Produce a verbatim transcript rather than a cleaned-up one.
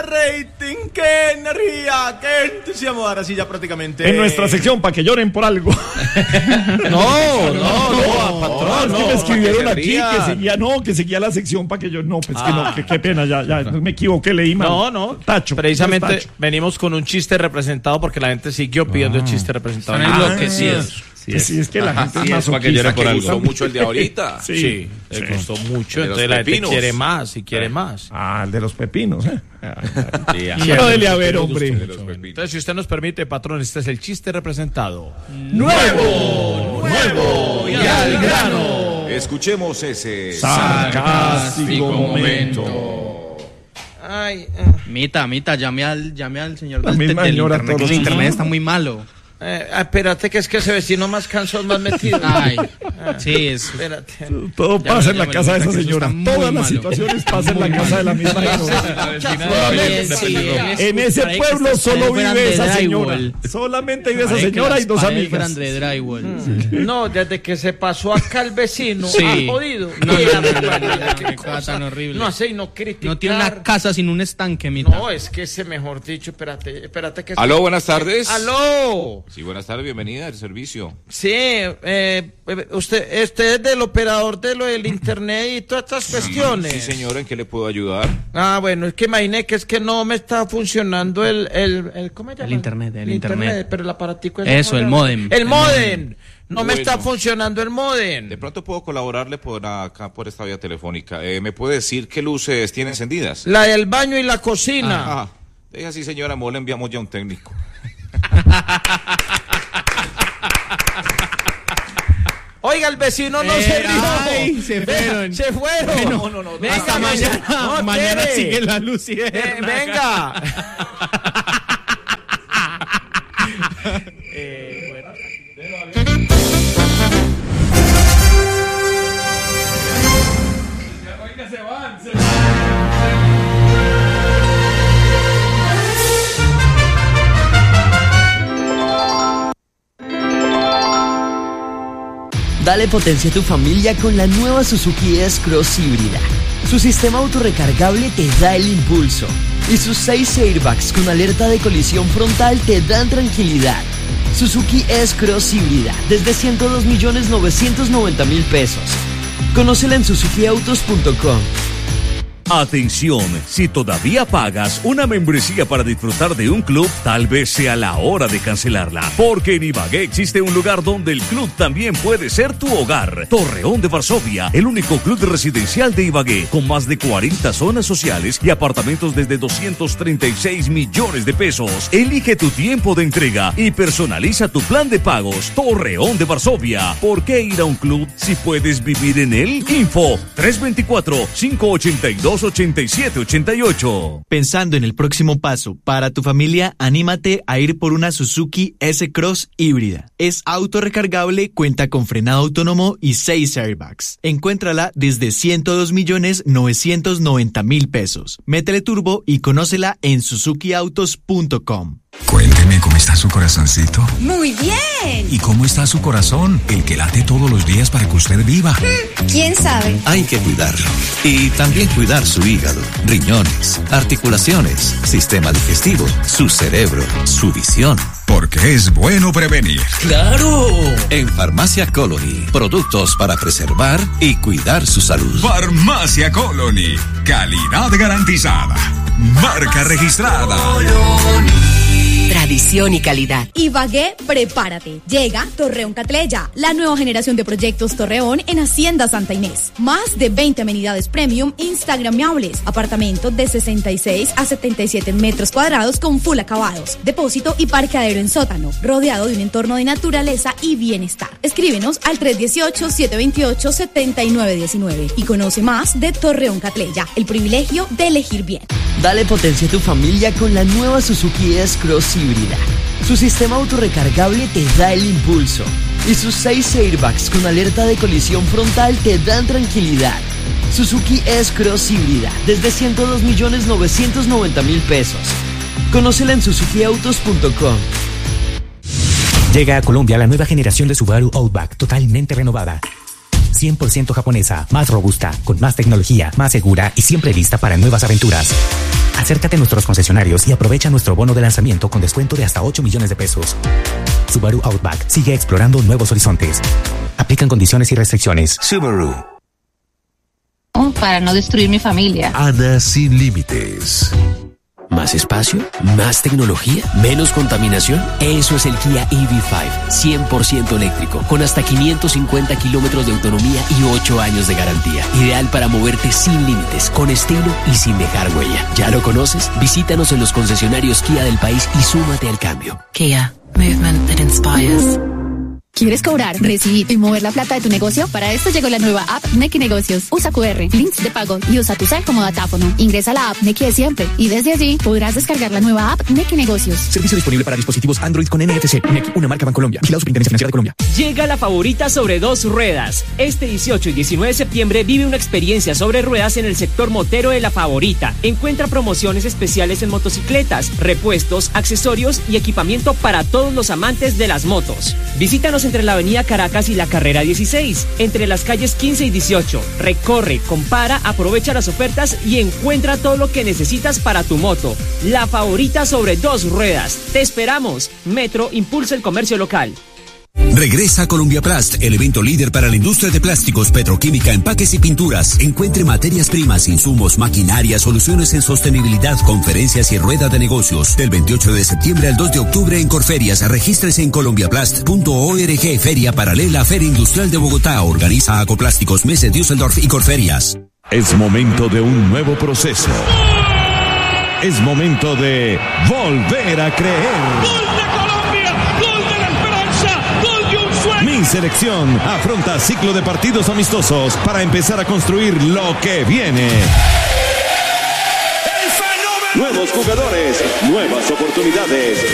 rating, qué energía, qué entusiasmo. Ahora sí, ya prácticamente. En nuestra sección, para que lloren por algo. No, no, no, no, patrón. Es que me escribieron aquí que seguía, no, que seguía la sección para que yo. No, pues que no, que qué pena, ya, ya, me equivoqué, leí mal. No, no. Tacho. Precisamente tacho. Venimos con un chiste representado porque la gente siguió pidiendo el chiste representado. Son enloquecidos. Sí, es. Sí, es que la Ajá, gente sí, es más es para que llore por algo. Gustó mucho el de ahorita. Sí, Sí, sí. le costó mucho, El de los entonces la gente pepinos. quiere más y quiere más. Ah, el de los pepinos, ¿eh? Sí, ajá. No, dele a ver, hombre. De los pepinos. Entonces, si usted nos permite, patrón, este es el chiste representado. ¡Nuevo! ¡Nuevo! ¡Y al grano! Escuchemos ese Sarcástico momento. Ay, Mita, Mita, llame al, llame al señor La del, misma del señora internet, que todos el los internet días. está muy malo. eh, espérate, que es que ese vecino más cansón, más metido. Ay, sí, es... Espérate. Todo Ya, pasa ya en la me casa de lo esa cuenta, que eso señora. está muy Todas las malo. situaciones pasan en la Muy casa de la malo. misma señora. Oye, sí, En ese parece que pueblo estas solo paredes fueran vive de esa señora. drywall. Solamente vive esa Parece que señora y las dos paredes fueran amigas. de drywall. No, desde que se pasó acá el vecino, Sí. ha jodido. No, no, Mira, no, no, no, barbaridad, no, qué qué cosa tan horrible. No hace y no criticar. No tiene una casa sin un estanque, Mita. No, es que ese, mejor dicho, espérate, espérate que... Aló, buenas tardes. ¡Aló! Sí, buenas tardes, bienvenida al servicio. Sí, eh, usted, usted es del operador de lo del internet y todas estas cuestiones. Sí, señora, ¿en qué le puedo ayudar? Ah, bueno, es que imaginé que es que no me está funcionando el, el, el ¿cómo se llama? El internet, el internet. Pero el aparatico ese, Eso, ¿cómo el se llama? módem. El El módem. No me Bueno. está funcionando el módem. De pronto puedo colaborarle por acá, por esta vía telefónica. Eh, ¿Me puede decir qué luces tiene encendidas? La del baño y la cocina. Ah, deja así, señora, mo le enviamos ya un técnico. Oiga, el vecino no Eh, se rió. ay, se fueron. Se fueron. No, no, no. Venga, Hasta mañana. mañana. No, Mañana espere. sigue la luz y Eh, venga. Dale potencia a tu familia con la nueva Suzuki S-Cross híbrida. Su sistema autorrecargable te da el impulso y sus seis airbags con alerta de colisión frontal te dan tranquilidad. Suzuki S-Cross híbrida desde ciento dos millones novecientos noventa mil pesos. Conócela en suzuki autos punto com. Atención, si todavía pagas una membresía para disfrutar de un club, tal vez sea la hora de cancelarla, porque en Ibagué existe un lugar donde el club también puede ser tu hogar. Torreón de Varsovia, el único club residencial de Ibagué, con más de cuarenta zonas sociales y apartamentos desde doscientos treinta y seis millones de pesos. Elige tu tiempo de entrega y personaliza tu plan de pagos. Torreón de Varsovia, ¿por qué ir a un club si puedes vivir en él? Info tres dos cuatro, cinco ocho dos, ocho siete ocho ocho. Pensando en el próximo paso para tu familia, anímate a ir por una Suzuki S-Cross híbrida. Es autorrecargable, cuenta con frenado autónomo y seis airbags. Encuéntrala desde ciento dos millones novecientos noventa mil pesos. Métele turbo y conócela en suzuki autos punto com. Cuénteme cómo está su corazoncito. Muy bien. ¿Y cómo está su corazón? El que late todos los días para que usted viva. ¿Quién sabe? Hay que cuidarlo. Y también cuidar su hígado, riñones, articulaciones, sistema digestivo, su cerebro, su visión. Porque es bueno prevenir. ¡Claro! En Farmacia Colony, productos para preservar y cuidar su salud. Farmacia Colony. Calidad garantizada. Marca registrada. Tradición y calidad. Ibagué, prepárate. Llega Torreón Catleya, la nueva generación de proyectos Torreón en Hacienda Santa Inés. Más de veinte amenidades premium instagramables. Apartamentos de sesenta y seis a setenta y siete metros cuadrados con full acabados. Depósito y parqueadero en sótano, rodeado de un entorno de naturaleza y bienestar. Escríbenos al tres uno ocho, siete dos ocho, siete nueve uno nueve y conoce más de Torreón Catleya, el privilegio de elegir bien. Dale potencia a tu familia con la nueva Suzuki S-Cross híbrida. Su sistema autorrecargable te da el impulso y sus seis airbags con alerta de colisión frontal te dan tranquilidad. Suzuki S-Cross híbrida desde ciento dos millones novecientos noventa mil pesos. Conócela en suzuki autos punto com. Llega a Colombia la nueva generación de Subaru Outback, totalmente renovada. cien por ciento japonesa, más robusta, con más tecnología, más segura y siempre lista para nuevas aventuras. Acércate a nuestros concesionarios y aprovecha nuestro bono de lanzamiento con descuento de hasta ocho millones de pesos. Subaru Outback sigue explorando nuevos horizontes. Aplican condiciones y restricciones. Subaru. Para no destruir mi familia. Ana sin límites. ¿Más espacio? ¿Más tecnología? ¿Menos contaminación? Eso es el Kia E V cinco, cien por ciento eléctrico, con hasta quinientos cincuenta kilómetros de autonomía y ocho años de garantía. Ideal para moverte sin límites, con estilo y sin dejar huella. ¿Ya lo conoces? Visítanos en los concesionarios Kia del país y súmate al cambio. Kia, movement that inspires. ¿Quieres cobrar, recibir y mover la plata de tu negocio? Para esto llegó la nueva app Nequi Negocios. Usa Q R, links de pago y usa tu cel como datáfono. Ingresa a la app Nequi de siempre y desde allí podrás descargar la nueva app Nequi Negocios. Servicio disponible para dispositivos Android con N F C. Nequi, una marca Bancolombia. Vigilado Superintendencia Financiera de Colombia. Llega la favorita sobre dos ruedas. Este dieciocho y diecinueve de septiembre vive una experiencia sobre ruedas en el sector motero de La Favorita. Encuentra promociones especiales en motocicletas, repuestos, accesorios y equipamiento para todos los amantes de las motos. Visítanos entre la avenida Caracas y la carrera dieciséis, entre las calles quince y dieciocho. Recorre, compara, aprovecha las ofertas y encuentra todo lo que necesitas para tu moto. La Favorita sobre dos ruedas. Te esperamos. Metro impulsa el comercio local. Regresa a Colombia Plast, el evento líder para la industria de plásticos, petroquímica, empaques y pinturas. Encuentre materias primas, insumos, maquinaria, soluciones en sostenibilidad, conferencias y rueda de negocios. Del veintiocho de septiembre al dos de octubre en Corferias. Regístrese en colombiaplast punto org. Feria paralela a Feria Industrial de Bogotá. Organiza Acoplásticos, Messe, Düsseldorf y Corferias. Es momento de un nuevo proceso. Es momento de volver a creer. Mi selección afronta ciclo de partidos amistosos para empezar a construir lo que viene. Nuevos jugadores, nuevas oportunidades,